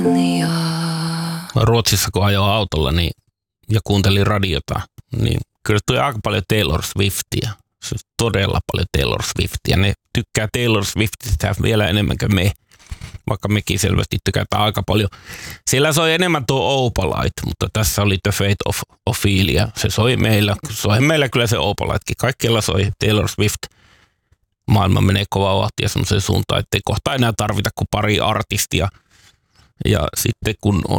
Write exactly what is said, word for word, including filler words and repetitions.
Ruotsissa kun ajoi autolla niin, ja kuuntelin radiota, niin kyllä tuli aika paljon Taylor Swiftia. Se todella paljon Taylor Swiftia. Ne tykkää Taylor Swiftistä vielä enemmän kuin me, vaikka mekin selvästi tykätään aika paljon. Siellä soi enemmän tuo Opalite, mutta tässä oli The Fate of Ophelia. Se soi meillä, soi meillä kyllä se Opalitekin. Kaikkialla soi Taylor Swift. Maailma menee kovaa vahtia semmoiseen suuntaan, ettei kohta enää tarvita kuin pari artistia. Ja sitten kun on